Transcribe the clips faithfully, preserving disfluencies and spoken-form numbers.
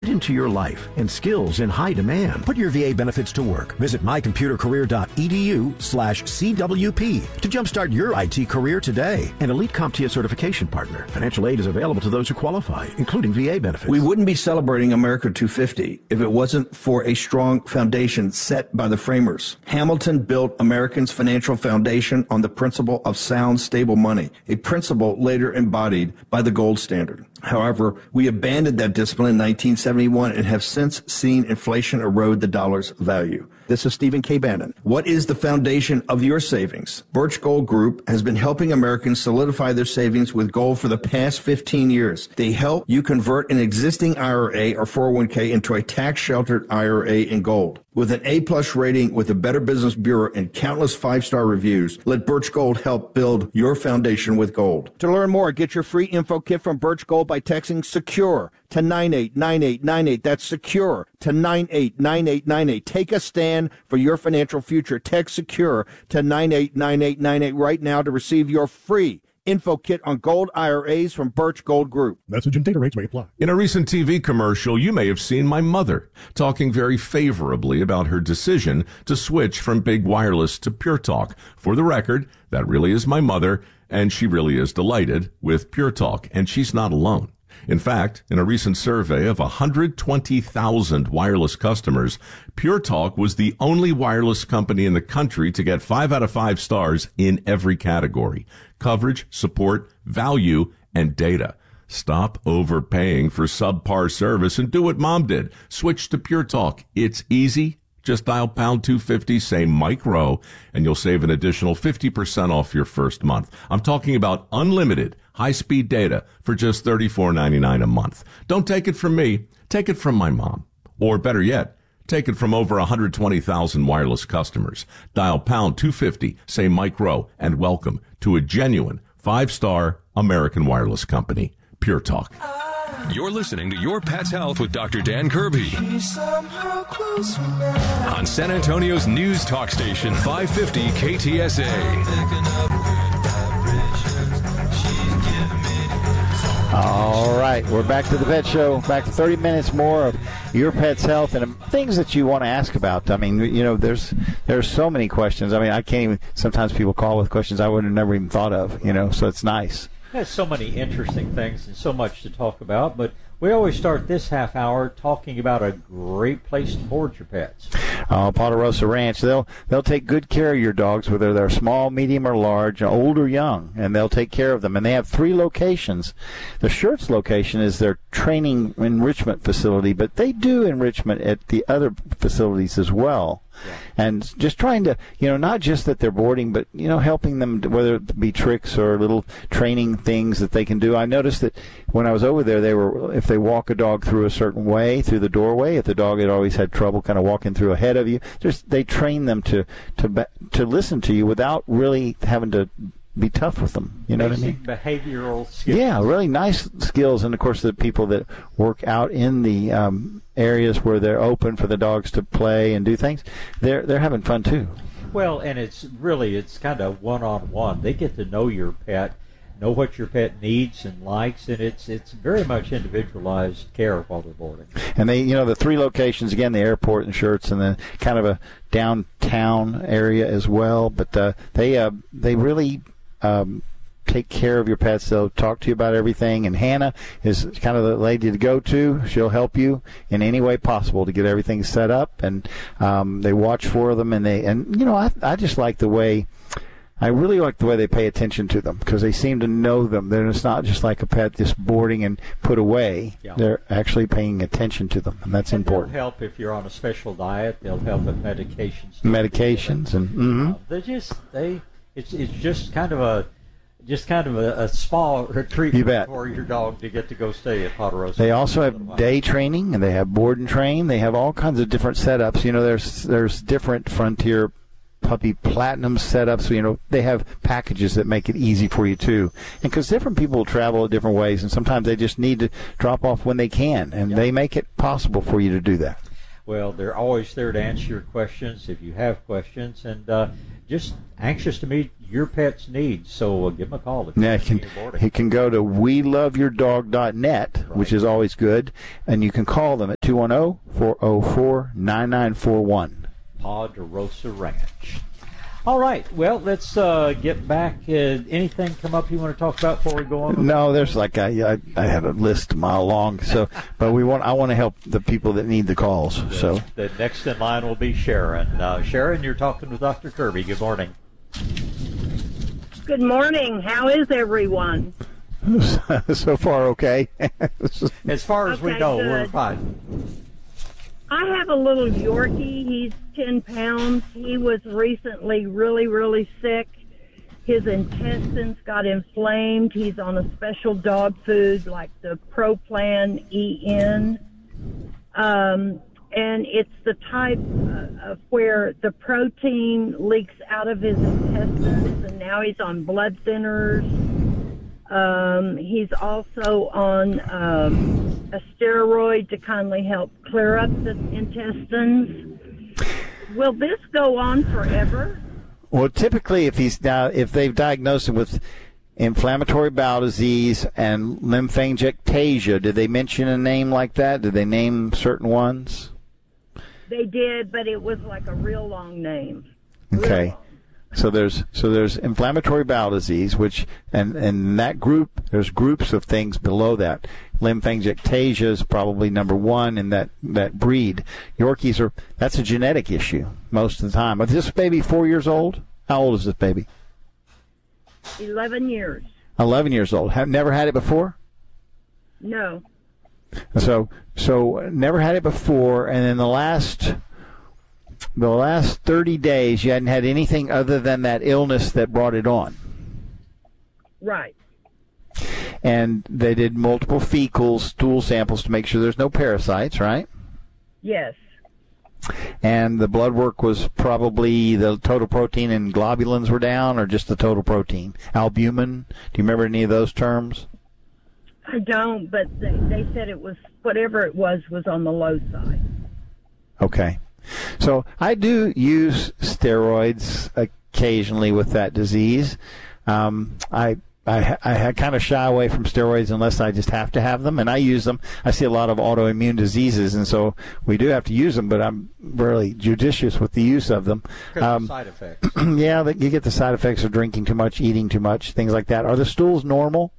into your life and skills in high demand. Put your V A benefits to work. Visit mycomputercareer.edu slash CWP to jumpstart your I T career today. An Elite CompTIA certification partner. Financial aid is available to those who qualify, including V A benefits. We wouldn't be celebrating America two fifty if it wasn't for a strong foundation set by the framers. Hamilton built Americans' financial foundation on the principle of sound, stable money, a principle later embodied by the gold standard. However, we abandoned that discipline in nineteen seventy-one and have since seen inflation erode the dollar's value. This is Stephen K. Bannon. What is the foundation of your savings? Birch Gold Group has been helping Americans solidify their savings with gold for the past fifteen years. They help you convert an existing I R A or four oh one k into a tax-sheltered I R A in gold. With an A-plus rating with the Better Business Bureau and countless five-star reviews, let Birch Gold help build your foundation with gold. To learn more, get your free info kit from Birch Gold by texting SECURE to nine eight nine eight nine eight. That's SECURE to nine eight nine eight nine eight. Take a stand for your financial future. Text SECURE to nine eight nine eight nine eight right now to receive your free info kit on gold I R As from Birch Gold Group. Message and data rates may apply. In a recent T V commercial, you may have seen my mother talking very favorably about her decision to switch from big wireless to Pure Talk. For the record, that really is my mother, and she really is delighted with Pure Talk, and she's not alone. In fact, in a recent survey of one hundred twenty thousand wireless customers, Pure Talk was the only wireless company in the country to get five out of five stars in every category: coverage, support, value, and data. Stop overpaying for subpar service and do what Mom did. Switch to Pure Talk. It's easy. Just dial pound two fifty, say Mike Rowe, and you'll save an additional fifty percent off your first month. I'm talking about unlimited high-speed data for just thirty-four ninety-nine a month. Don't take it from me. Take it from my mom. Or better yet, take it from over one hundred twenty thousand wireless customers. Dial pound two fifty, say Mike Rowe, and welcome to a genuine five-star American wireless company, Pure Talk. You're listening to Your Pet's Health with Doctor Dan Kirby on San Antonio's news talk station, five fifty K T S A. All right, we're back to the Pet Show. Back to thirty minutes more of Your Pet's Health and things that you want to ask about. I mean, you know, there's there's so many questions. I mean, I can't even. Sometimes people call with questions I would have never even thought of. You know, so it's nice. There's so many interesting things and so much to talk about, but we always start this half hour talking about a great place to board your pets. Uh, Ponderosa Ranch, they'll they'll take good care of your dogs, whether they're small, medium, or large, old or young, and they'll take care of them. And they have three locations. The Schertz location is their training enrichment facility, but they do enrichment at the other facilities as well. Yeah. And just trying to, you know, not just that they're boarding, but, you know, helping them, to, whether it be tricks or little training things that they can do. I noticed that when I was over there, they were, if they walk a dog through a certain way, through the doorway, if the dog had always had trouble kind of walking through ahead of you, just they train them to, to, to listen to you without really having to be tough with them. You know Basic what I mean? Behavioral skills. Yeah, really nice skills. And, of course, the people that work out in the um, areas where they're open for the dogs to play and do things, they're they're having fun, too. Well, and it's really, it's kind of one-on-one. They get to know your pet, know what your pet needs and likes, and it's it's very much individualized care while they're boarding. And they, you know, the three locations, again, the airport and Schertz, and the kind of a downtown area as well. But uh, they uh, they really... Um, take care of your pets. They'll talk to you about everything, and Hannah is kind of the lady to go to. She'll help you in any way possible to get everything set up, and um, they watch for them, and they and you know I I just like the way I really like the way they pay attention to them, because they seem to know them. They're it's not just like a pet just boarding and put away. Yeah. They're actually paying attention to them, and that's and important. They'll help if you're on a special diet. They'll help with medications. Medications and mm-hmm. uh, they just they. It's it's just kind of a just kind of a, a spa treatment for your dog to get to go stay at Ponderosa. They also have day training, and they have board and train. They have all kinds of different setups. You know, there's there's different Frontier Puppy Platinum setups. You know, they have packages that make it easy for you too. And because different people travel in different ways, and sometimes they just need to drop off when they can, and yep. they make it possible for you to do that. Well, they're always there to answer your questions if you have questions, and uh, just anxious to meet your pet's needs. So uh, give him a call. If Yeah, he can, he can go to we love your dog dot net, Right. which is always good, and you can call them at two one zero, four zero four, nine nine four one. Ponderosa Ranch. All right. Well, let's uh, get back. Uh, anything come up you want to talk about before we go on? No, there's like I, I, I have a list a mile long. So, but we want I want to help the people that need the calls. So The next in line will be Sharon. Uh, Sharon, you're talking with Doctor Kirby. Good morning. Good morning. How is everyone? so far okay. As far as we Okay, know, good. we're fine. I have a little Yorkie. He's ten pounds. He was recently really, really sick. His intestines got inflamed. He's on a special dog food like the ProPlan E N. Um, and it's the type uh, of where the protein leaks out of his intestines, and now he's on blood thinners. Um, he's also on um, a steroid to kindly help clear up the intestines. Will this go on forever? Well, typically, if he's now, if they've diagnosed him with inflammatory bowel disease and lymphangiectasia, did they mention a name like that? Did they name certain ones? They did, but it was like a real long name. Real Okay. long. So there's so there's inflammatory bowel disease, which and and that group there's groups of things below that. Lymphangiectasia is probably number one in that that breed. Yorkies are that's a genetic issue most of the time. Is this baby four years old? How old is this baby? Eleven years. Eleven years old. Have never had it before. No. So so never had it before, and in the last. The last thirty days, you hadn't had anything other than that illness that brought it on. Right. And they did multiple fecal stool samples to make sure there's no parasites, right? Yes. And the blood work was probably the total protein and globulins were down, or just the total protein? Albumin? Do you remember any of those terms? I don't, but they, they said it was, whatever it was, was on the low side. Okay. So I do use steroids occasionally with that disease. Um, I I, I kind of shy away from steroids unless I just have to have them, and I use them. I see a lot of autoimmune diseases, and so we do have to use them, but I'm really judicious with the use of them. Because Um, of side effects. yeah, that- you get the side effects of drinking too much, eating too much, things like that. Are the stools normal?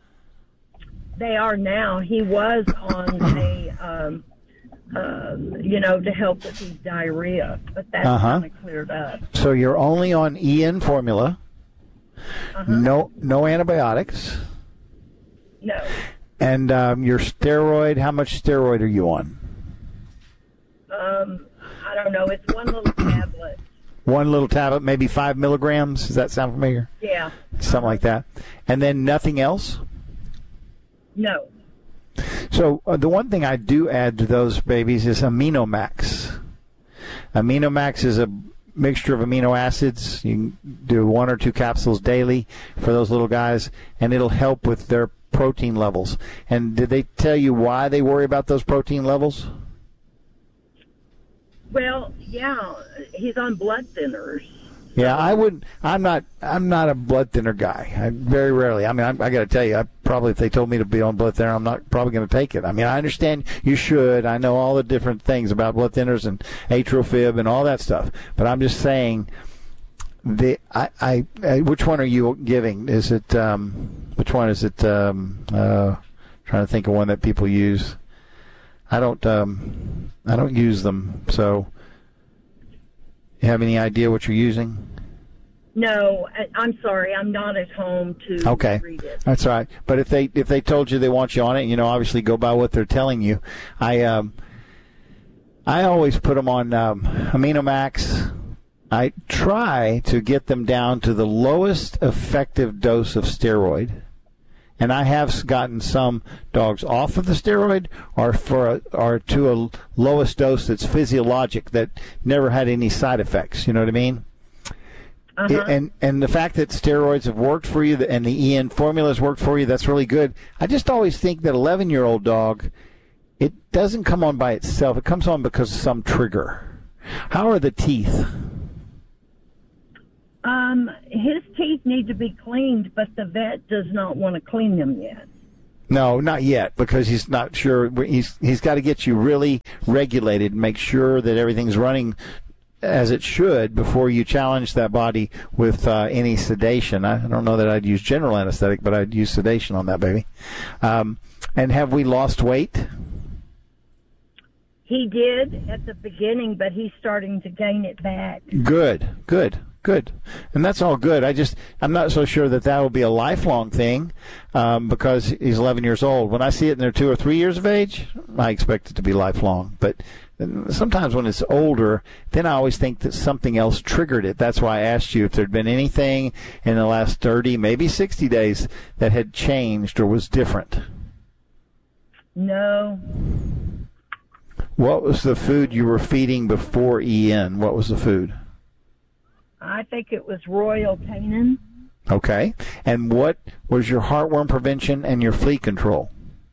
They are now. He was on a, um, um, you know, to help with his diarrhea, but that's Uh-huh. kind of cleared up. So you're only on E N formula, Uh-huh. no no antibiotics, No. and um, your steroid. How much steroid are you on? Um, I don't know. It's one little tablet. One little tablet, maybe five milligrams. Does that sound familiar? Yeah. Something like that. And then nothing else? No. So uh, the one thing I do add to those babies is AminoMax. AminoMax is a mixture of amino acids. You can do one or two capsules daily for those little guys, and it'll help with their protein levels. And did they tell you why they worry about those protein levels? Well, yeah, he's on blood thinners. Yeah, I would. I'm not. I'm not a blood thinner guy. I very rarely. I mean, I, I got to tell you, I probably if they told me to be on blood thinner, I'm not probably going to take it. I mean, I understand you should. I know all the different things about blood thinners and atrial fib and all that stuff. But I'm just saying, the I, I, I which one are you giving? Is it um, which one is it? Um, uh, trying to think of one that people use. I don't. Um, I don't use them. So. You have any idea what you're using? No, I, I'm sorry. I'm not at home to Okay, read it. that's all right. But if they if they told you they want you on it, you know, obviously go by what they're telling you. I um, I always put them on um, AminoMax. I try to get them down to the lowest effective dose of steroid. And I have gotten some dogs off of the steroid or for a, or to a lowest dose that's physiologic that never had any side effects. You know what I mean? Uh-huh. And and the fact that steroids have worked for you and the E N formula has worked for you, that's really good. I just always think that eleven-year-old dog, it doesn't come on by itself. It comes on because of some trigger. How are the teeth? Um, his teeth need to be cleaned, but the vet does not want to clean them yet. No, not yet, because he's not sure. He's he's got to get you really regulated and make sure that everything's running as it should before you challenge that body with uh, any sedation. I don't know that I'd use general anesthetic, but I'd use sedation on that baby. Um, and have we lost weight? He did at the beginning, but he's starting to gain it back. Good, good, good. And that's all good. I just, I'm not so sure that that will be a lifelong thing um, because he's eleven years old. When I see it and they're two or three years of age, I expect it to be lifelong. But sometimes when it's older, then I always think that something else triggered it. That's why I asked you if there'd been anything in the last thirty, maybe sixty days that had changed or was different. No. What was the food you were feeding before E N? What was the food? I think it was Royal Canin. Okay. And what was your heartworm prevention and your flea control?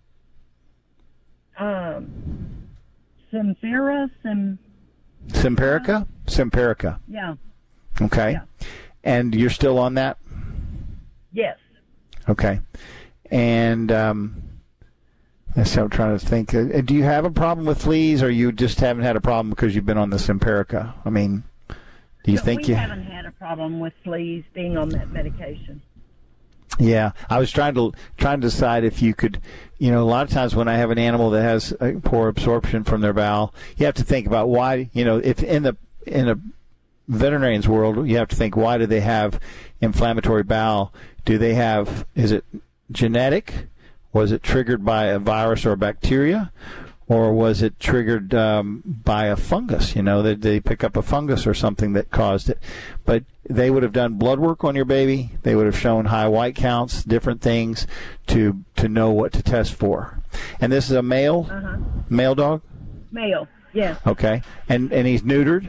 Um, Simpera, Sim... Simparica? Simparica. Yeah. Okay. Yeah. And you're still on that? Yes. Okay. And um, that's what I'm trying to think. Uh, do you have a problem with fleas, or you just haven't had a problem because you've been on the Simparica? I mean, do you No, think we you... haven't had a problem with fleas being on that medication. Yeah, I was trying to trying to decide if you could, you know, a lot of times when I have an animal that has a poor absorption from their bowel, you have to think about why, you know, if in the in a veterinarian's world, you have to think, why do they have inflammatory bowel? Do they have, is it genetic? Was it triggered by a virus or a bacteria? Or was it triggered um, by a fungus? You know, that they pick up a fungus or something that caused it. But they would have done blood work on your baby. They would have shown high white counts, different things to to know what to test for. And this is a male, Uh-huh. male dog? Male, yes. Okay. And and he's neutered?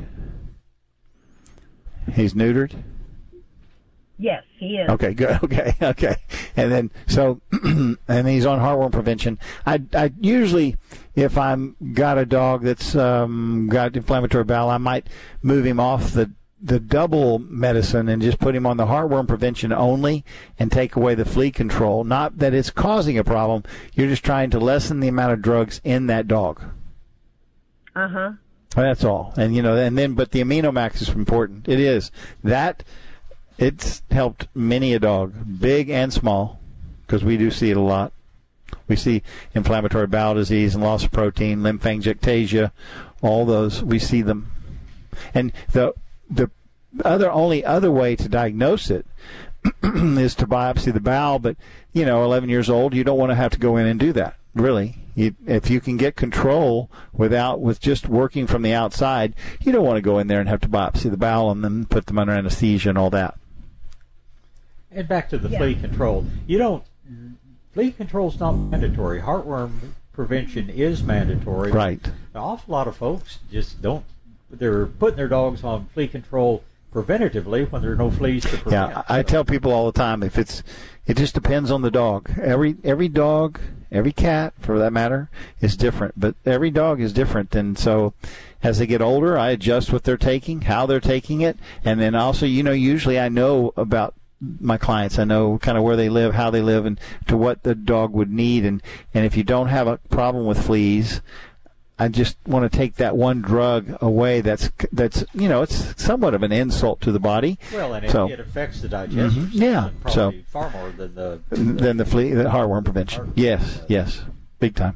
He's neutered? Yes, he is. Okay, good. Okay, okay. And then, so, and he's on heartworm prevention. I, I usually, if I'm got a dog that's um, got inflammatory bowel, I might move him off the the double medicine and just put him on the heartworm prevention only and take away the flea control. Not that it's causing a problem. You're just trying to lessen the amount of drugs in that dog. Uh-huh. That's all. And, you know, and then, but the AminoMax is important. It is. That, it's helped many a dog, big and small, because we do see it a lot. We see inflammatory bowel disease and loss of protein, lymphangiectasia, all those. We see them. And the the other only other way to diagnose it is to biopsy the bowel. But, you know, eleven years old, you don't want to have to go in and do that, really. You, if you can get control without with just working from the outside, you don't want to go in there and have to biopsy the bowel and then put them under anesthesia and all that. And back to the Yeah. flea control. You don't. Flea control is not mandatory. Heartworm prevention is mandatory. Right. An awful lot of folks just don't. They're putting their dogs on flea control preventatively when there are no fleas to prevent. Yeah, I So- tell people all the time, if it's, it just depends on the dog. Every every dog, every cat, for that matter, is different. But every dog is different, and so as they get older, I adjust what they're taking, how they're taking it, and then also, you know, usually I know about my clients. I know kind of where they live, how they live, and to what the dog would need. And, and if you don't have a problem with fleas, I just want to take that one drug away. That's that's you know, it's somewhat of an insult to the body. Well, and it, So- it affects the digestive Mhm, yeah, system probably so- far more than the. Than the flea, the heartworm prevention. Yes, yes, big time.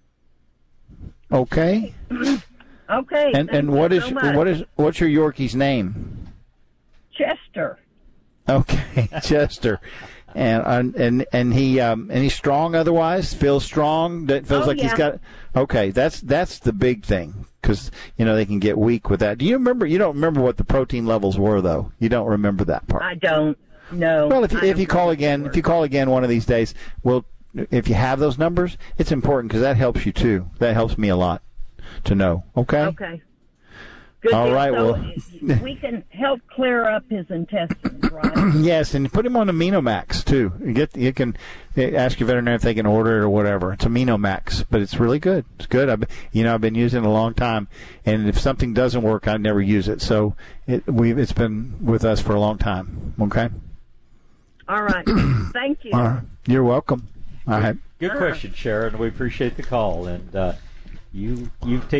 Okay. Okay. And thank and you what is so much. what is what's your Yorkie's name? Chester? Okay, Chester. And and and he um and he's strong otherwise. Feels strong. That feels Oh, like he's yeah. got. Okay, that's that's the big thing, because you know they can get weak with that. Do you remember? You don't remember what the protein levels were, though. You don't remember that part. I don't know. Well, if you, I if you don't call know again, the if you call again one of these days, well, if you have those numbers, it's important because that helps you too. That helps me a lot to know. Okay. Okay. Good All deal. right, So well- we can help clear up his intestines, right? Yes, and put him on Aminomax too. You get you can ask your veterinarian if they can order it or whatever. It's Aminomax, but it's really good. It's good. I've you know I've been using it a long time, and if something doesn't work, I never use it. So it we it's been with us for a long time. Okay. All right. Thank you. All right. You're welcome. All right. Good question, Sharon. We appreciate the call, and uh, you you've taken